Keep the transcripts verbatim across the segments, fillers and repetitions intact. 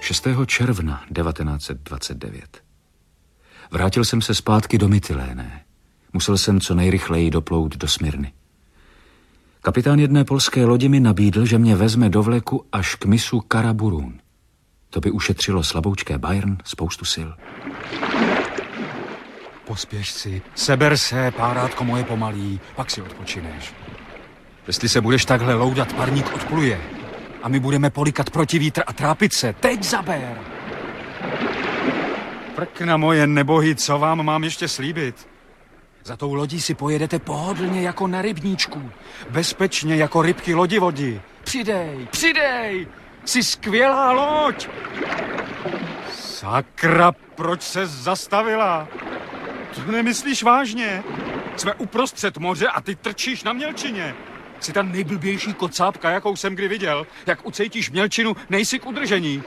šestého června devatenáct set dvacet devět. Vrátil jsem se zpátky do Mytiléné. Musel jsem co nejrychleji doplout do Smyrny. Kapitán jedné polské lodi mi nabídl, že mě vezme do vleku až k mysu Karaburun. To by ušetřilo slaboučké Bayern spoustu sil. Pospěš si, seber se, párátko moje pomalý, pak si odpočineš. Jestli se budeš takhle loudat, parník odpluje. A my budeme polikat proti vítr a trápit se. Teď zaber! Prkna moje nebohy, co vám mám ještě slíbit? Za tou lodí si pojedete pohodlně jako na rybníčku. Bezpečně jako rybky lodivodi. Přidej, přidej! Jsi skvělá loď! Sakra, proč se zastavila? To nemyslíš vážně? Jsme uprostřed moře a ty trčíš na mělčině. Jsi ta nejblbější kocápka, jakou jsem kdy viděl. Jak ucejtíš mělčinu, nejsi k udržení.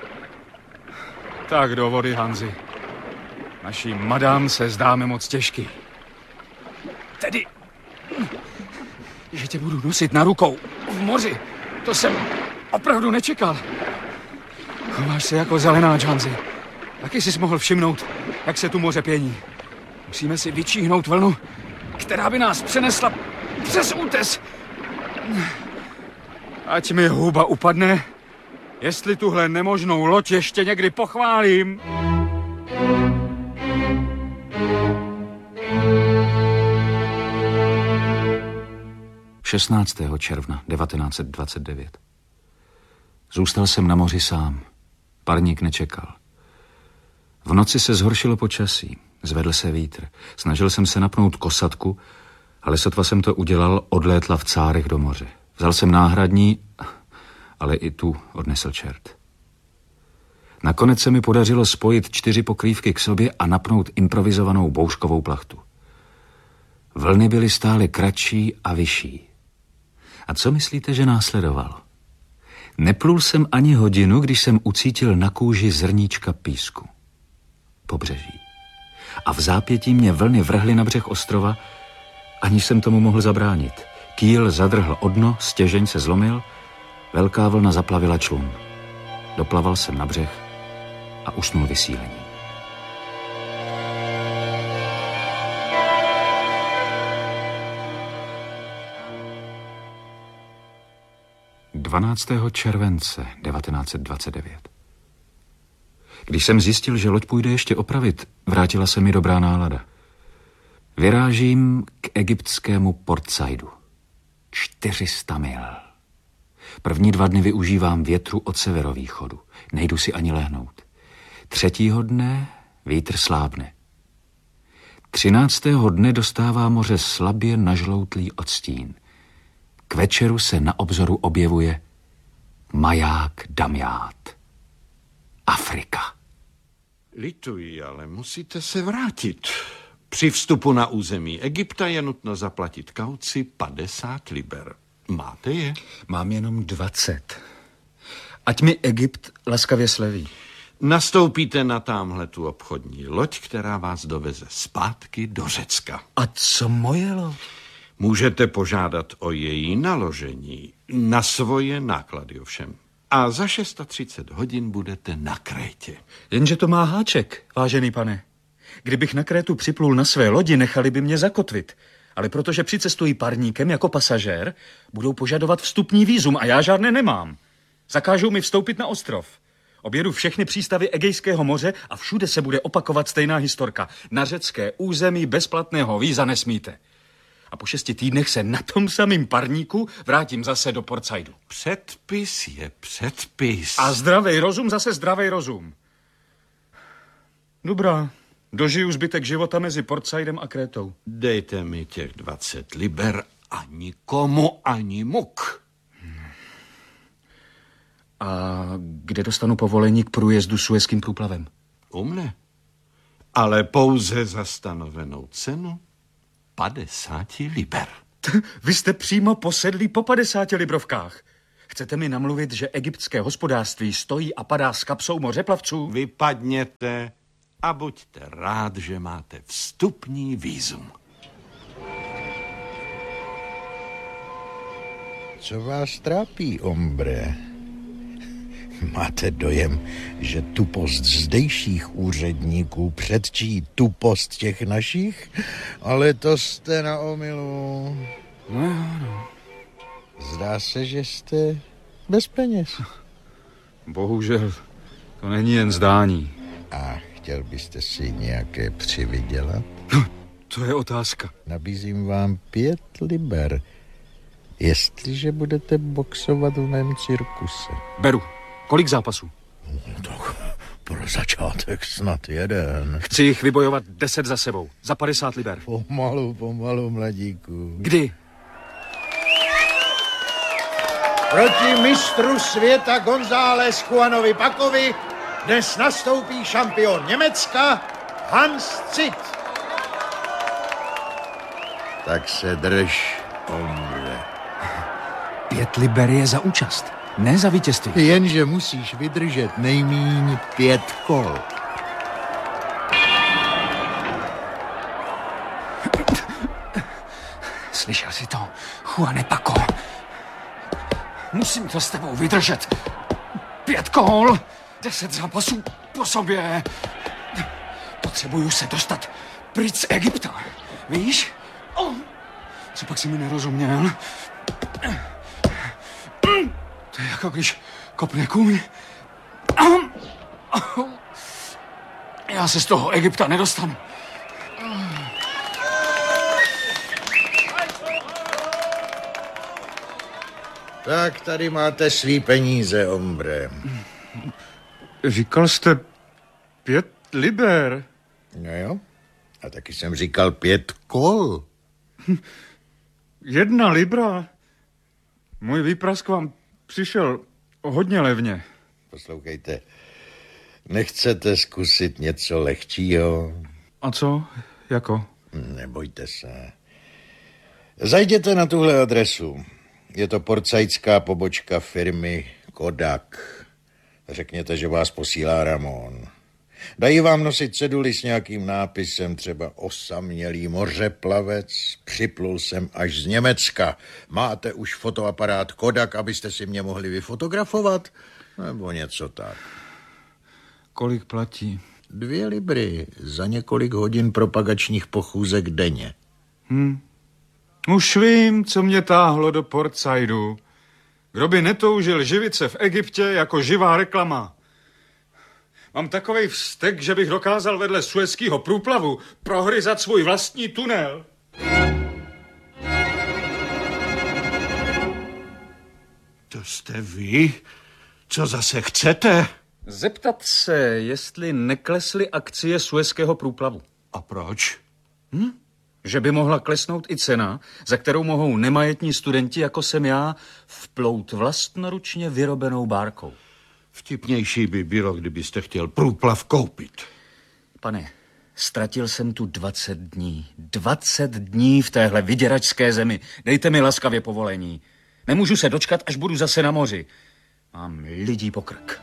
Tak do vody, Hanzi. Naší madám se zdáme moc těžký. Tedy, že tě budu nosit na rukou v moři, to jsem opravdu nečekal. Chováš se jako zelenáč, Hanzi. Taky jsi mohl všimnout, jak se tu moře pění. Musíme si vyčíhnout vlnu, která by nás přenesla přes útes. Ať mi huba upadne, jestli tuhle nemožnou loď ještě někdy pochválím. šestnáctého června devatenáct set dvacet devět. Zůstal jsem na moři sám. Parník nečekal. V noci se zhoršilo počasí. Zvedl se vítr. Snažil jsem se napnout kosatku, ale sotva jsem to udělal, odlétla v cárech do moře. Vzal jsem náhradní, ale i tu odnesl čert. Nakonec se mi podařilo spojit čtyři pokrývky k sobě a napnout improvizovanou bouřkovou plachtu. Vlny byly stále kratší a vyšší. A co myslíte, že následovalo? Neplul jsem ani hodinu, když jsem ucítil na kůži zrníčka písku. Pobřeží. A v zápětí mě vlny vrhly na břeh ostrova, aniž jsem tomu mohl zabránit. Kýl zadrhl o dno, stěžeň se zlomil, velká vlna zaplavila člun. Doplaval jsem na břeh a usnul vysílení. dvanáctého července devatenáct set dvacet devět. Když jsem zjistil, že loď půjde ještě opravit, vrátila se mi dobrá nálada. Vyrážím k egyptskému Port Saidu. čtyři sta mil. První dva dny využívám větru od severovýchodu. Nejdu si ani lehnout. Třetího dne vítr slábne. Třináctého dne dostává moře slabě nažloutlý odstín. K večeru se na obzoru objevuje maják Damját. Afrika. Lituji, ale musíte se vrátit. Při vstupu na území Egypta je nutno zaplatit kauci padesát liber. Máte je? Mám jenom dvacet. Ať mi Egypt laskavě sleví. Nastoupíte na támhle tu obchodní loď, která vás doveze zpátky do Řecka. A co moje loď? Můžete požádat o její naložení. Na svoje náklady ovšem. A za třicet šest hodin budete na Krétě. Jenže to má háček, vážený pane. Kdybych na Krétu připlul na své lodi, nechali by mě zakotvit. Ale protože přicestují parníkem jako pasažér, budou požadovat vstupní vízum a já žádné nemám. Zakážou mi vstoupit na ostrov. Objedu všechny přístavy Egejského moře a všude se bude opakovat stejná historka. Na řecké území bezplatného víza nesmíte. A po šesti týdnech se na tom samým parníku vrátím zase do Port Saidu. Předpis je předpis. A zdravej rozum zase zdravej rozum. Dobrá, dožiju zbytek života mezi Port Saidem a Krétou. Dejte mi těch dvacet liber a nikomu ani muk. A kde dostanu povolení k průjezdu Suezským průplavem? U mne. Ale pouze za stanovenou cenu padesáti liber. Vy jste přímo posedlí po padesáti librovkách. Chcete mi namluvit, že egyptské hospodářství stojí a padá s kapsou mořeplavců? Vypadněte a buďte rád, že máte vstupní vízum. Co vás trápí, ombre? Máte dojem, že tupost zdejších úředníků předčí tupost těch našich? Ale to jste na omylu. No jo, no. Zdá se, že jste bez peněz. Bohužel, to není jen zdání. A chtěl byste si nějaké přivydělat? To je otázka. Nabízím vám pět liber, jestliže budete boxovat v mém cirkuse. Beru. Kolik zápasů? No, tak pro začátek snad jeden. Chci jich vybojovat deset za sebou. Za padesát liber. Pomalu, pomalu, mladíku. Kdy? Proti mistru světa González Juanovi Pakovi dnes nastoupí šampion Německa Hans Zit. Tak se drž, omře. Pět liber je za účast, ne za vítězství. Jenže musíš vydržet nejmíň pět kol. Slyšel jsi to, Juane Paco? Musím to s tebou vydržet. Pět kol, deset zápasů po sobě. Potřebuju se dostat pryč z Egypta. Víš? Oh. Co pak si mi nerozuměl? To je jako když kopne kůň. Já se z toho Egypta nedostanu. Tak tady máte svý peníze, ombre. Říkal jste pět liber. No jo, a taky jsem říkal pět kol. Jedna libra? Můj výprask vám přišel hodně levně. Poslouchejte, nechcete zkusit něco lehčího? A co? Jako? Nebojte se. Zajděte na tuhle adresu. Je to portsajdská pobočka firmy Kodak. Řekněte, že vás posílá Ramon. Dají vám nosit ceduly s nějakým nápisem, třeba osamělý mořeplavec, připlul jsem až z Německa. Máte už fotoaparát Kodak, abyste si mě mohli vyfotografovat? Nebo něco tak. Kolik platí? Dvě libry za několik hodin propagačních pochůzek denně. Hm. Už vím, co mě táhlo do Portsaidu. Kdo by netoužil živit se v Egyptě jako živá reklama. Mám takovej vztek, že bych dokázal vedle Suezského průplavu prohryzat svůj vlastní tunel. To jste vy? Co zase chcete? Zeptat se, jestli neklesly akcie Suezského průplavu. A proč? Hm? Že by mohla klesnout i cena, za kterou mohou nemajetní studenti, jako jsem já, vplout vlastnoručně vyrobenou bárkou. Vtipnější by bylo, kdybyste chtěl průplav koupit. Pane, ztratil jsem tu dvacet dní. Dvacet dní v téhle vyděračské zemi. Dejte mi laskavě povolení. Nemůžu se dočkat, až budu zase na moři. Mám lidí po krk.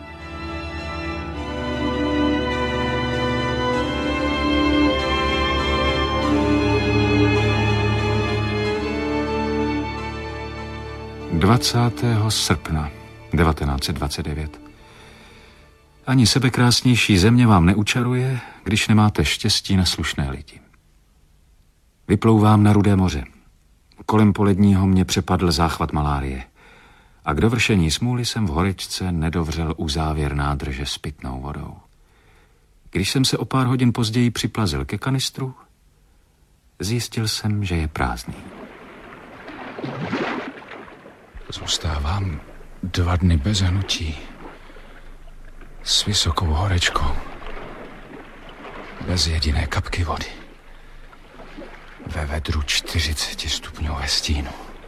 dvacátého srpna devatenáct set dvacet devět. Ani sebekrásnější země vám neučaruje, když nemáte štěstí na slušné lidi. Vyplouvám na Rudé moře. Kolem poledního mě přepadl záchvat malárie. A k dovršení smůly jsem v horečce nedovřel u závěr nádrže s pitnou vodou. Když jsem se o pár hodin později připlazil ke kanistru, zjistil jsem, že je prázdný. Zůstávám dva dny bez hnutí, s vysokou horečkou, bez jediné kapky vody, ve vedru čtyřiceti stupňů ve stínu.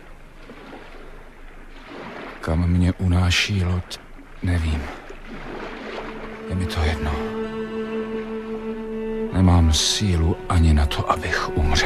Kam mě unáší loď, nevím. Je mi to jedno. Nemám sílu ani na to, abych umřel.